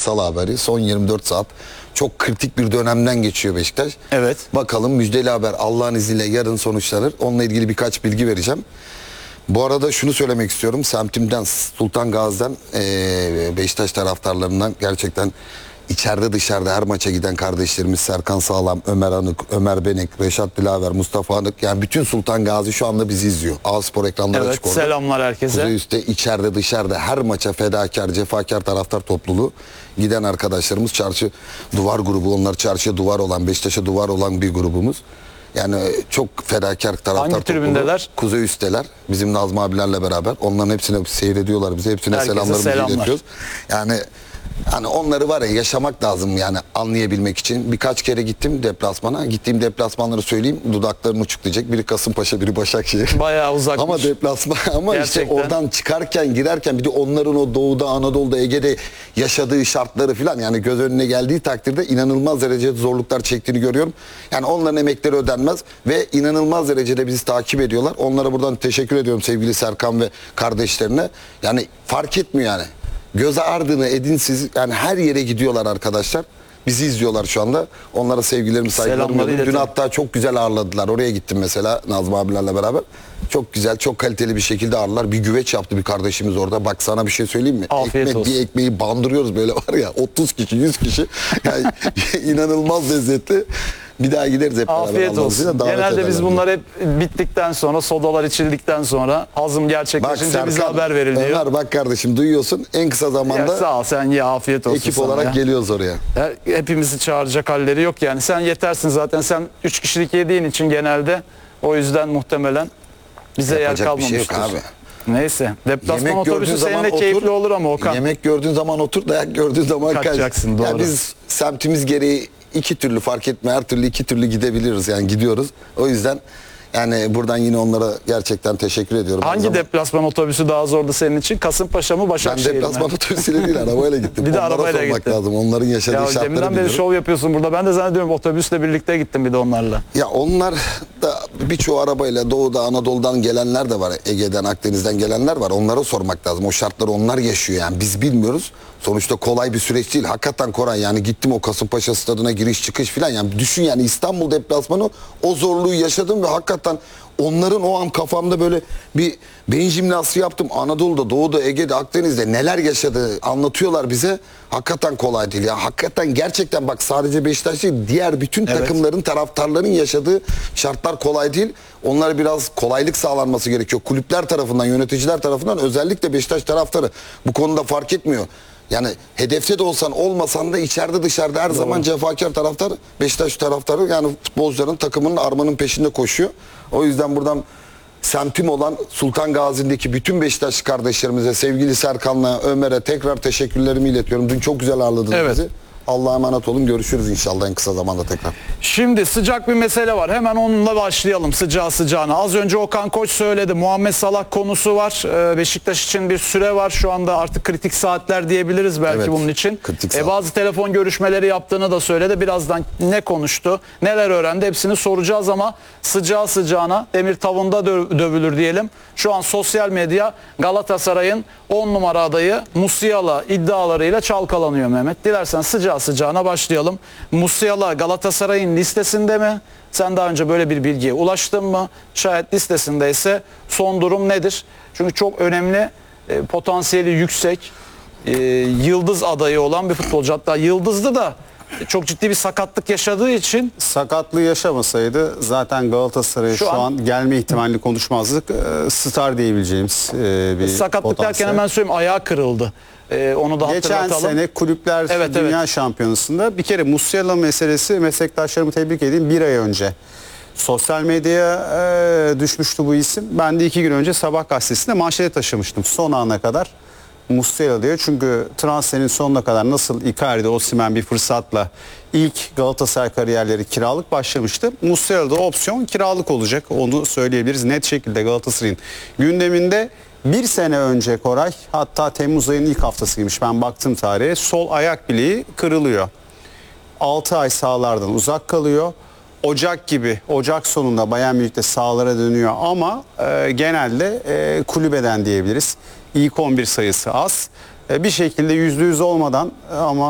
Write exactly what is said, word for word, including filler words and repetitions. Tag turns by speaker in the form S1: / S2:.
S1: Salı haberi. Son yirmi dört saat. Çok kritik bir dönemden geçiyor Beşiktaş.
S2: Evet.
S1: Bakalım müjdeli haber Allah'ın izniyle yarın sonuçlanır. Onunla ilgili birkaç bilgi vereceğim. Bu arada şunu söylemek istiyorum. Semtimden, Sultan Gazi'den, ee, Beşiktaş taraftarlarından gerçekten içeride dışarıda her maça giden kardeşlerimiz Serkan Sağlam, Ömer Anık, Ömer Benek, Reşat Dilaver, Mustafa Anık, yani bütün Sultan Gazi şu anda bizi izliyor. A-Spor ekranları
S2: Evet,
S1: açık orada.
S2: selamlar herkese.
S1: Kuzey üstte içeride dışarıda her maça fedakar, cefakar taraftar topluluğu giden arkadaşlarımız, çarşı duvar grubu, onlar çarşıya duvar olan, Beşiktaş'a duvar olan bir grubumuz. Yani çok fedakar taraftar
S2: Hangi
S1: topluluğu.
S2: tribündeler?
S1: Kuzey üstteler. Bizim Nazım abilerle beraber. Onların hepsine seyrediyorlar bize. Hepsine
S2: Herkese
S1: selamlarımızı
S2: selamlar.
S1: iletiyoruz. Yani hani onları var ya yaşamak lazım yani anlayabilmek için. Birkaç kere gittim deplasmana. Gittiğim deplasmanları söyleyeyim. Dudaklarım uçuklayacak. Biri Kasımpaşa, biri Başakşehir.
S2: Bayağı uzakmış.
S1: Ama deplasman ama
S2: Gerçekten.
S1: işte oradan çıkarken girerken bir de onların o doğuda, Anadolu'da, Ege'de yaşadığı şartları falan yani göz önüne geldiği takdirde inanılmaz derecede zorluklar çektiğini görüyorum. Yani onların emekleri ödenmez ve inanılmaz derecede bizi takip ediyorlar. Onlara buradan teşekkür ediyorum sevgili Serkan ve kardeşlerine. Yani fark etmiyor yani. Göz ardını edin siz yani her yere gidiyorlar arkadaşlar. Bizi izliyorlar şu anda. Onlara sevgilerimi, saygılarımı
S2: Selamları
S1: veriyorum. Dün
S2: iletin.
S1: hatta çok güzel ağırladılar. Oraya gittim mesela Nazım abilerle beraber. Çok güzel, çok kaliteli bir şekilde ağırlar. Bir güveç yaptı bir kardeşimiz orada. Bak sana bir şey söyleyeyim mi?
S2: Afiyet
S1: Ekmek,
S2: olsun.
S1: bir ekmeği bandırıyoruz böyle var ya. otuz kişi, yüz kişi. Yani inanılmaz lezzetli. Bir daha gideriz hep beraber.
S2: Afiyet
S1: Allah'ın izniyle,
S2: olsun.
S1: davet
S2: Genelde biz
S1: ederler.
S2: bunlar hep bittikten sonra, sodalar içildikten sonra, hazım
S1: Bak
S2: gerçekleşince bize
S1: Serkan,
S2: haber veriliyor.
S1: Ömer bak kardeşim duyuyorsun. En kısa
S2: Ya
S1: zamanda
S2: sağ ol, sen ye, afiyet olsun
S1: ekip
S2: sana
S1: olarak
S2: ya.
S1: geliyoruz oraya.
S2: Ya, hepimizi çağıracak halleri yok yani. Sen yetersin zaten. Sen üç kişilik yediğin için genelde o yüzden muhtemelen bize yer
S1: Yapacak bir
S2: kalmamıştır.
S1: şey yok abi.
S2: Neyse. Deplasman
S1: Yemek gördüğün
S2: otobüsü
S1: zaman
S2: seninle
S1: otur,
S2: keyifli olur ama Okan.
S1: Yemek gördüğün zaman otur, dayak gördüğün zaman kaç.
S2: Kaçacaksın, doğru.
S1: Yani biz semtimiz gereği iki türlü fark etme, her türlü iki türlü gidebiliriz yani gidiyoruz. O yüzden yani buradan yine onlara gerçekten teşekkür ediyorum.
S2: Hangi
S1: Zaman,
S2: deplasman otobüsü daha zordu senin için? Kasımpaşa mı,
S1: ben
S2: Başakşehir mi?
S1: deplasman otobüsüyle değil arabayla gittim.
S2: Bir de
S1: Onlara
S2: arabayla
S1: sormak
S2: gittin.
S1: lazım. Onların yaşadığı
S2: Ya
S1: şartları
S2: deminden beri
S1: biliyorum.
S2: şov yapıyorsun burada. Ben de zannediyorum otobüsle birlikte gittim bir de onlarla.
S1: Ya onlar da birçoğu arabayla Doğu'da, Anadolu'dan gelenler de var. Ege'den, Akdeniz'den gelenler var. Onlara sormak lazım. O şartları onlar yaşıyor yani. Biz bilmiyoruz. Sonuçta kolay bir süreç değil. Hakikaten Koray yani gittim o Kasımpaşa stadına giriş çıkış filan. Yani düşün yani İstanbul deplasmanı o zorluğu yaşadım ve hakikaten onların o an kafamda böyle bir beyin jimnastiği yaptım. Anadolu'da, Doğu'da, Ege'de, Akdeniz'de neler yaşadığı anlatıyorlar bize. Hakikaten kolay değil ya. Hakikaten gerçekten bak sadece Beşiktaş değil, diğer bütün
S2: Evet.
S1: takımların, taraftarların yaşadığı şartlar kolay değil. Onlara biraz kolaylık sağlanması gerekiyor. Kulüpler tarafından, yöneticiler tarafından, özellikle Beşiktaş taraftarı bu konuda fark etmiyor. Yani hedefte de olsan olmasan da içeride dışarıda her zaman cefakar taraftar, Beşiktaş taraftarı yani futbolcuların takımının armanın peşinde koşuyor. O yüzden buradan semtim olan Sultan Gazi'ndeki bütün Beşiktaşlı kardeşlerimize, sevgili Serkan'la, Ömer'e tekrar teşekkürlerimi iletiyorum. Dün çok güzel ağırladınız
S2: Evet.
S1: bizi. Allah'a emanet olun. Görüşürüz inşallah en kısa zamanda tekrar.
S2: Şimdi sıcak bir mesele var. Hemen onunla başlayalım sıcağı sıcağına. Az önce Okan Koç söyledi. Muhammed Salah konusu var. Ee, Beşiktaş için bir süre var. Şu anda artık kritik saatler diyebiliriz belki
S1: Evet,
S2: bunun için.
S1: kritik
S2: Ee,
S1: saat.
S2: bazı telefon görüşmeleri yaptığını da söyledi. Birazdan ne konuştu, neler öğrendi hepsini soracağız ama sıcağı sıcağına demir tavında dö- dövülür diyelim. Şu an sosyal medya Galatasaray'ın on numara adayı Musiala iddialarıyla çalkalanıyor Mehmet. Dilersen sıcağı sıcağına başlayalım. Musiala Galatasaray'ın listesinde mi? Sen daha önce böyle bir bilgiye ulaştın mı? Şayet listesindeyse son durum nedir? Çünkü çok önemli, e, potansiyeli yüksek, e, yıldız adayı olan bir futbolcu. Hatta yıldızdı da çok ciddi bir sakatlık yaşadığı için
S3: Sakatlığı yaşamasaydı zaten Galatasaray'a
S2: Şu
S3: şu,
S2: an-
S3: an, gelme ihtimalini konuşmazdık. Ee, Star diyebileceğimiz e, bir
S2: sakatlık derken
S3: potansiyel.
S2: hemen söyleyeyim ayağı kırıldı. E, onu da
S3: Geçen
S2: hatırlatalım.
S3: sene kulüpler
S2: Evet,
S3: dünya
S2: evet.
S3: şampiyonasında bir kere Musiala meselesi, meslektaşlarımı tebrik edeyim, bir ay önce sosyal medyaya e, düşmüştü bu isim. Ben de iki gün önce Sabah gazetesinde manşete taşımıştım son ana kadar. Musiala diyor. Çünkü transferin sonuna kadar nasıl Icardi, Osimhen bir fırsatla ilk Galatasaray kariyerleri kiralık başlamıştı. Musiala'da opsiyon kiralık olacak. Onu söyleyebiliriz. Net şekilde Galatasaray'ın gündeminde bir sene önce Koray, hatta Temmuz ayının ilk haftasıymış, ben baktım tarihe, sol ayak bileği kırılıyor. altı ay sahalardan uzak kalıyor. Ocak gibi, Ocak sonunda Bayern Münih'te sahalara dönüyor ama e, genelde e, kulübeden diyebiliriz. İlk on bir sayısı az. E, bir şekilde yüzde yüz olmadan ama